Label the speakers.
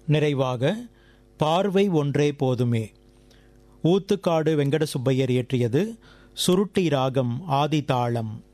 Speaker 1: நிறைவாக பார்வை ஒன்றே போதுமே. ஊத்துக்காடு வெங்கட சுப்பையர் இயற்றியது. சுருட்டி ராகம் ஆதி தாளம்.